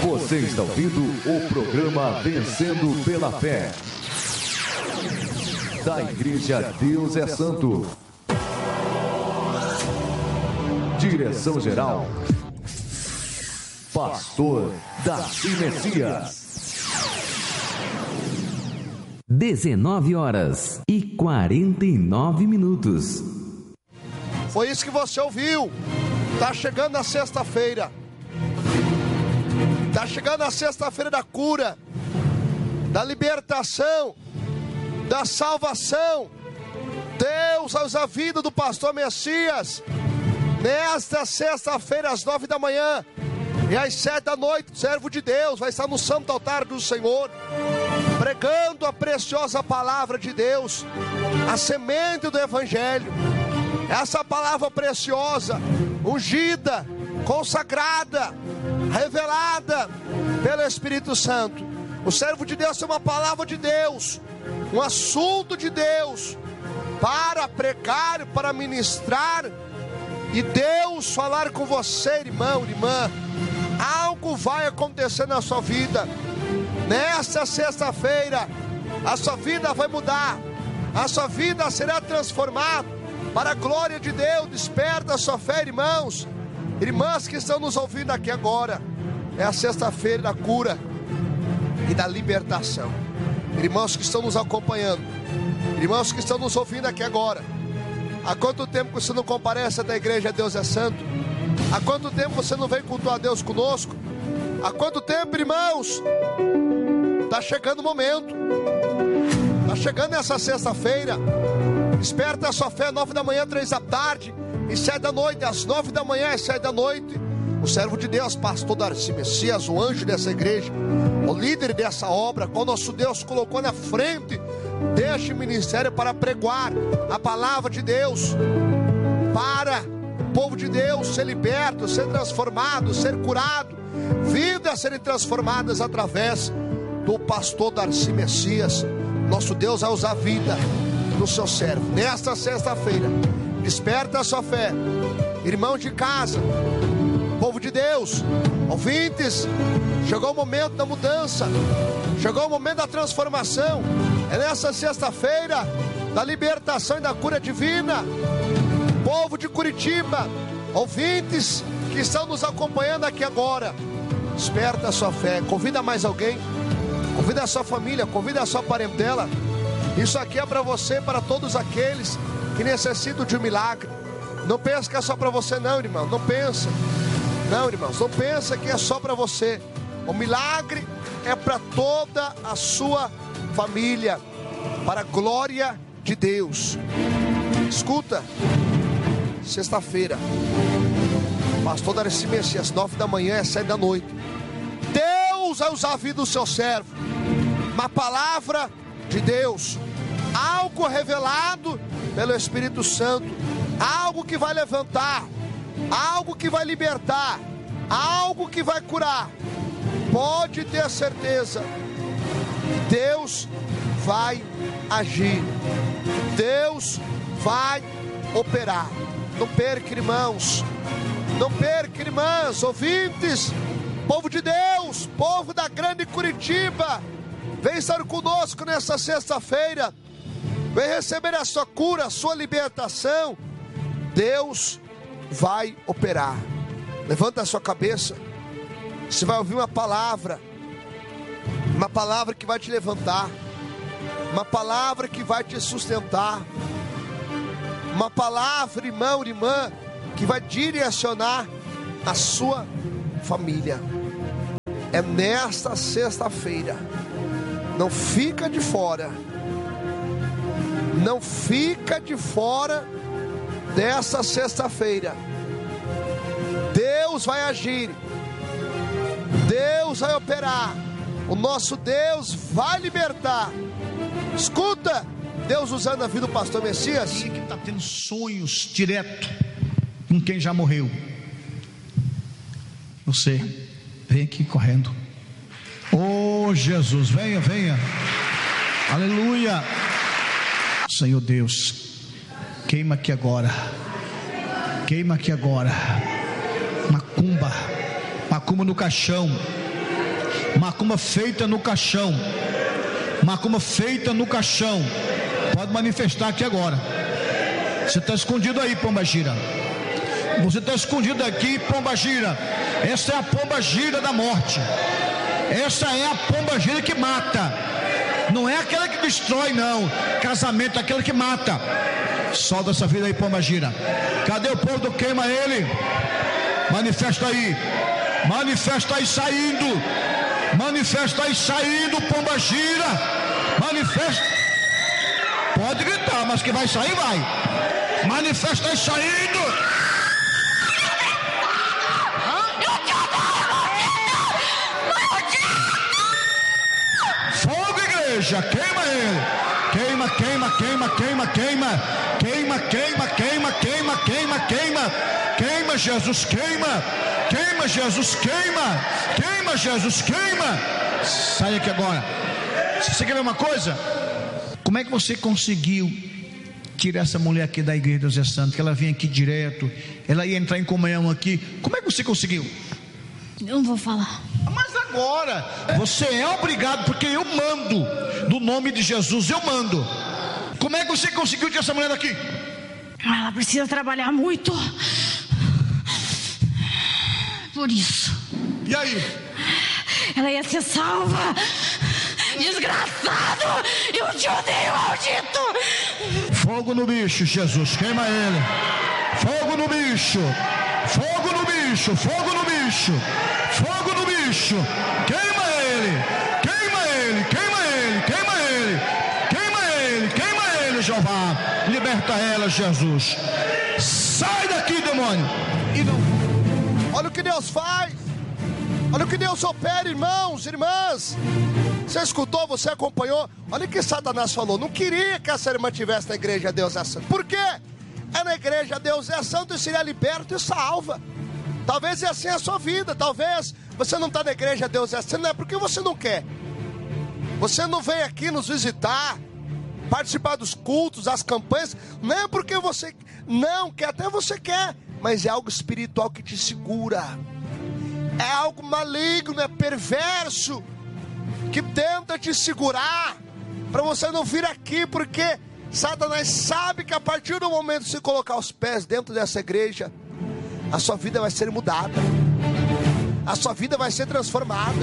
Você está ouvindo o programa Vencendo pela Fé, da Igreja Deus é Santo. Direção-geral, Pastor Darcy Messias. 19h49. Foi isso que você ouviu. Tá chegando a sexta-feira. Tá chegando a sexta-feira da cura, da libertação, da salvação. Deus usa a vida do pastor Messias nesta sexta-feira às 9 da manhã e às 7 da noite. O servo de Deus vai estar no santo altar do Senhor, pregando a preciosa palavra de Deus, a semente do Evangelho. Essa palavra preciosa, ungida, consagrada, revelada pelo Espírito Santo. O servo de Deus tem uma palavra de Deus, um assunto de Deus, para pregar, para ministrar, e Deus falar com você, irmão, irmã. Algo vai acontecer na sua vida. Nesta sexta-feira, a sua vida vai mudar, a sua vida será transformada para a glória de Deus. Desperta a sua fé, irmãos, irmãs que estão nos ouvindo aqui agora. É a sexta-feira da cura e da libertação. Irmãos que estão nos acompanhando, irmãos que estão nos ouvindo aqui agora, há quanto tempo você não comparece da igreja Deus é Santo? Há quanto tempo você não vem cultuar a Deus conosco? Há quanto tempo, irmãos? Está chegando o momento. Está chegando essa sexta-feira. Desperta a sua fé, 9 da manhã, 3 da tarde e 7 da noite. Às 9 da manhã e 7 da noite, o servo de Deus, pastor Darcy Messias, o anjo dessa igreja, o líder dessa obra, qual nosso Deus colocou na frente deste ministério para pregoar a palavra de Deus, para o povo de Deus ser liberto, ser transformado, ser curado, vidas serem transformadas através do pastor Darcy Messias. Nosso Deus vai usar a vida do seu servo. Nesta sexta-feira, desperta a sua fé, irmão de casa, povo de Deus, ouvintes. Chegou o momento da mudança, chegou o momento da transformação. É nessa sexta-feira da libertação e da cura divina. Povo de Curitiba, ouvintes que estão nos acompanhando aqui agora, desperta a sua fé. Convida mais alguém, convida a sua família, convida a sua parentela. Isso aqui é para você e para todos aqueles que necessitam de um milagre. Não pensa que é só para você não, irmão. Não pensa. Não, irmãos, não pensa que é só para você. O milagre é para toda a sua família, para a glória de Deus. Escuta, sexta-feira, pastor Darcy Messias, 9 da manhã e 7 da noite. Deus vai usar a vida do seu servo. Uma palavra de Deus, algo revelado pelo Espírito Santo, algo que vai levantar, algo que vai libertar, algo que vai curar. Pode ter certeza, Deus vai agir, Deus vai operar. Não perca, irmãos, não perca, irmãs, ouvintes, povo de Deus, povo da grande Curitiba, vem estar conosco nessa sexta-feira, vem receber a sua cura, a sua libertação. Deus vai operar. Levanta a sua cabeça. Você vai ouvir uma palavra que vai te levantar, uma palavra que vai te sustentar, uma palavra, irmão, irmã, que vai direcionar a sua família. É nesta sexta-feira. Não fica de fora. Não fica de fora dessa sexta-feira. Deus vai agir. Deus vai operar. O nosso Deus vai libertar. Escuta, Deus usando a vida do pastor Messias. Você que está tendo sonhos direto com quem já morreu, você vem aqui correndo. Oh Jesus, venha, venha. Aleluia. Senhor Deus, queima aqui agora. Queima aqui agora. Macumba no caixão. Macumba feita no caixão. Macumba feita no caixão. Pode manifestar aqui agora. Você está escondido aí, pombagira. Você está escondido aqui, pombagira. Essa é a pombagira da morte. Essa é a pombagira que mata. Não é aquela que destrói, não. Casamento é aquela que mata. Solta essa vida aí, pombagira. Cadê o povo do queima ele? Manifesta aí. Manifesta aí saindo. Manifesta aí saindo, pombagira. Manifesta. Pode gritar, mas que vai sair, vai. Manifesta aí saindo. Fogo, igreja. Queima ele. Queima, queima, queima, queima, queima. Queima, queima, queima, queima, queima, queima. Queima, Jesus, queima. Queima, Jesus, queima. Queima, Jesus, queima. Sai aqui agora. Você quer ver uma coisa? Como é que você conseguiu tirar essa mulher aqui da igreja do Zé Santo? Que ela vinha aqui direto, ela ia entrar em comunhão aqui. Como é que você conseguiu? Eu não vou falar. Mas agora, você é obrigado, porque eu mando. No nome de Jesus, eu mando. Como é que você conseguiu tirar essa mulher daqui? Ela precisa trabalhar muito. Por isso. E aí? Ela ia ser salva. Desgraçado! Eu te odeio, maldito! Fogo no bicho, Jesus, queima ele. Fogo no bicho. Fogo no bicho, fogo no bicho. Fogo no bicho. Queima ele. Queima ele, queima ele, queima ele. Queima ele, queima ele, Jeová. Liberta ela, Jesus. Sai daqui, demônio. E não. Olha o que Deus faz. Olha o que Deus opera, irmãos, irmãs. Você escutou, você acompanhou. Olha o que Satanás falou. Não queria que essa irmã estivesse na igreja Deus é Santo. Por quê? É na igreja Deus é Santo e seria liberto e salva. Talvez é assim a sua vida. Talvez você não está na igreja Deus é Santo. Não é porque você não quer. Você não vem aqui nos visitar, participar dos cultos, das campanhas. Não é porque você não quer. Até você quer. Mas é algo espiritual que te segura. É algo maligno, é perverso, que tenta te segurar, para você não vir aqui, porque Satanás sabe que a partir do momento que você colocar os pés dentro dessa igreja, a sua vida vai ser mudada, a sua vida vai ser transformada,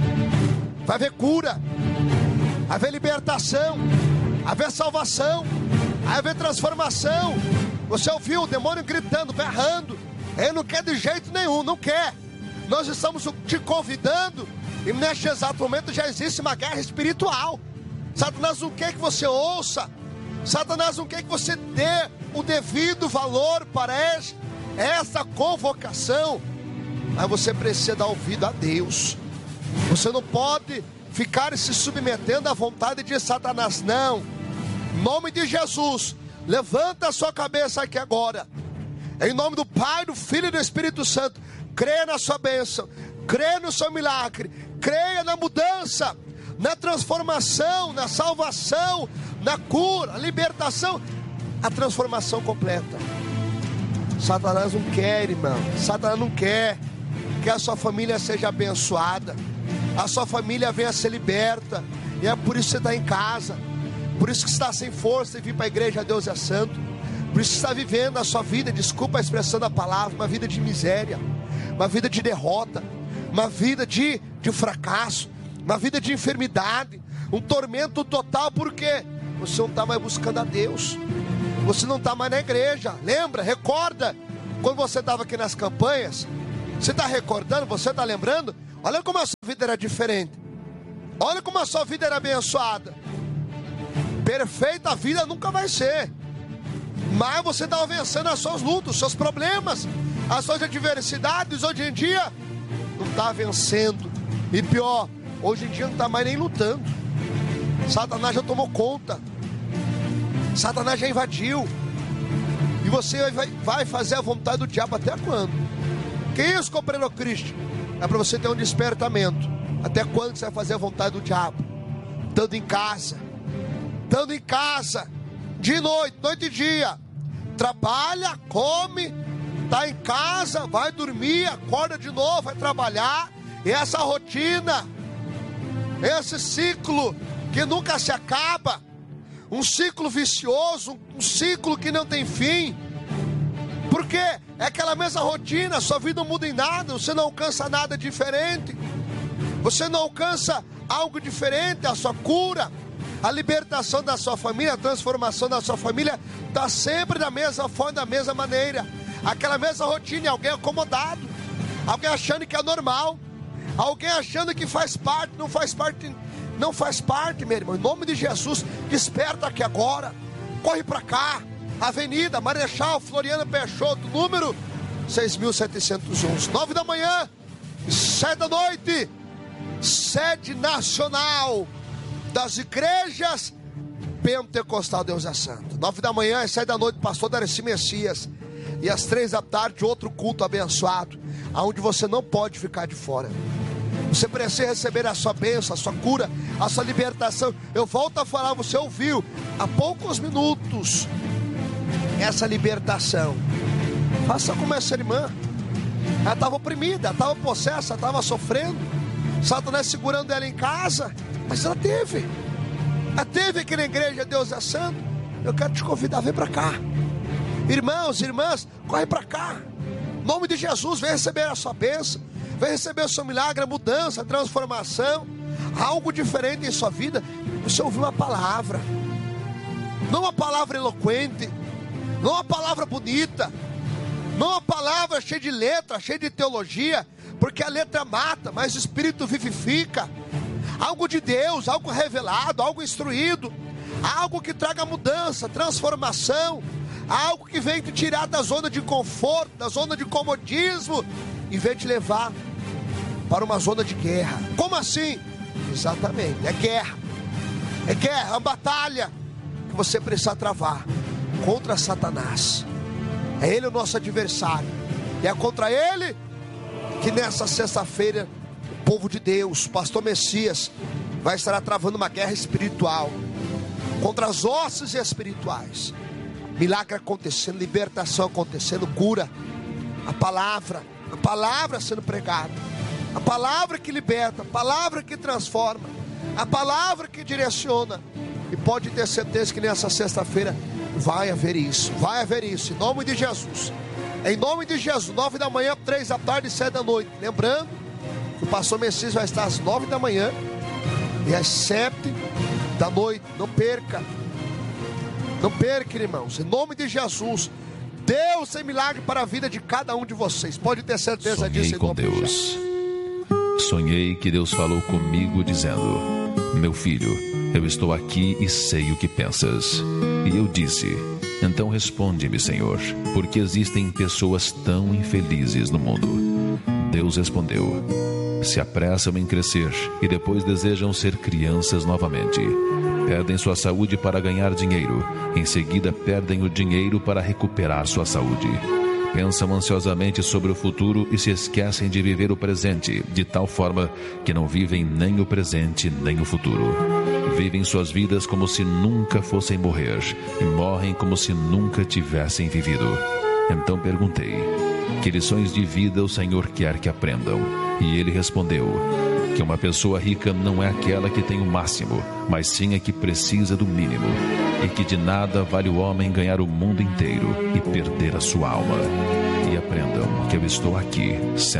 vai haver cura, vai haver libertação, vai haver salvação, vai haver transformação. Você ouviu o demônio gritando, berrando, ele não quer de jeito nenhum, não quer. Nós estamos te convidando. E neste exato momento já existe uma guerra espiritual. Satanás não quer que você ouça. Satanás não quer que você dê o devido valor para essa convocação. Mas você precisa dar ouvido a Deus. Você não pode ficar se submetendo à vontade de Satanás, não. Em nome de Jesus, levanta a sua cabeça aqui agora. Em nome do Pai, do Filho e do Espírito Santo. Creia na sua bênção, creia no seu milagre, creia na mudança, na transformação, na salvação, na cura, na libertação, a transformação completa. Satanás não quer, irmão. Satanás não quer que a sua família seja abençoada, a sua família venha a ser liberta. E é por isso que você está em casa, por isso que você está sem força de vir para a igreja Deus é Santo, por isso que você está vivendo a sua vida, desculpa a expressão da palavra, uma vida de miséria, uma vida de derrota, uma vida de fracasso, uma vida de enfermidade, um tormento total. Porque você não está mais buscando a Deus, você não está mais na igreja. Lembra, recorda, quando você estava aqui nas campanhas, você está recordando, você está lembrando? Olha como a sua vida era diferente, olha como a sua vida era abençoada. Perfeita a vida nunca vai ser, mas você estava vencendo as suas lutas, os seus problemas, as suas adversidades. Hoje em dia não está vencendo, e pior, hoje em dia não está mais nem lutando. Satanás já tomou conta, Satanás já invadiu, e você vai fazer a vontade do diabo até quando? Que isso, companheiro Cristo? É para você ter um despertamento. Até quando você vai fazer a vontade do diabo? Estando em casa, de noite, noite e dia, trabalha, come, está em casa, vai dormir, acorda de novo, vai trabalhar. E essa rotina esse ciclo que nunca se acaba, um ciclo vicioso, um ciclo que não tem fim, porque é aquela mesma rotina, sua vida não muda em nada, você não alcança nada diferente, você não alcança algo diferente, a sua cura, a libertação da sua família, a transformação da sua família está sempre da mesma forma, da mesma maneira, aquela mesma rotina, alguém acomodado, alguém achando que é normal, alguém achando que faz parte, não faz parte, meu irmão. Em nome de Jesus, desperta aqui agora, corre para cá, Avenida Marechal Floriano Peixoto, número 6.711, 9 da manhã, 7 da noite, sede nacional das igrejas Pentecostal Deus é Santo. 9 da manhã e 7 da noite, pastor Darcy Messias, e às 3 da tarde, outro culto abençoado, aonde você não pode ficar de fora. Você precisa receber a sua bênção, a sua cura, a sua libertação. Eu volto a falar, você ouviu há poucos minutos essa libertação. Faça como essa irmã. Ela estava oprimida, ela estava possessa, ela estava sofrendo, Satanás segurando ela em casa, mas ela teve aqui na igreja Deus é Santo. Eu quero te convidar, vem para cá, irmãos, irmãs, corre para cá, em nome de Jesus, vem receber a sua bênção, vem receber o seu milagre, a mudança, a transformação, algo diferente em sua vida. Você ouviu uma palavra, não uma palavra eloquente, não uma palavra bonita, não uma palavra cheia de letra, cheia de teologia, porque a letra mata, mas o Espírito vivifica. Algo de Deus, algo revelado, algo instruído, algo que traga mudança, transformação, algo que vem te tirar da zona de conforto, da zona de comodismo, e vem te levar para uma zona de guerra. Como assim? Exatamente, é guerra, é uma batalha que você precisa travar contra Satanás. É ele o nosso adversário, e é contra ele que nessa sexta-feira o povo de Deus, o pastor Messias, vai estar travando uma guerra espiritual contra as hostes espirituais. Milagre acontecendo, libertação acontecendo, cura, a palavra sendo pregada, a palavra que liberta, a palavra que transforma, a palavra que direciona. E pode ter certeza que nessa sexta-feira vai haver isso, em nome de Jesus. Em nome de Jesus, 9 da manhã, 3 da tarde e 7 da noite. Lembrando que o pastor Messias vai estar às 9 da manhã e às 7 da noite. Não perca, irmãos. Em nome de Jesus, Deus tem milagre para a vida de cada um de vocês. Pode ter certeza disso. Em nome de Deus. Sonhei que Deus falou comigo dizendo: meu filho, eu estou aqui e sei o que pensas. E eu disse: então responde-me, Senhor, porque existem pessoas tão infelizes no mundo. Deus respondeu: se apressam em crescer e depois desejam ser crianças novamente. Perdem sua saúde para ganhar dinheiro, em seguida perdem o dinheiro para recuperar sua saúde. Pensam ansiosamente sobre o futuro e se esquecem de viver o presente, de tal forma que não vivem nem o presente nem o futuro. Vivem suas vidas como se nunca fossem morrer e morrem como se nunca tivessem vivido. Então perguntei: que lições de vida o Senhor quer que aprendam? E ele respondeu: que uma pessoa rica não é aquela que tem o máximo, mas sim a que precisa do mínimo, e que de nada vale o homem ganhar o mundo inteiro e perder a sua alma. E aprendam que eu estou aqui,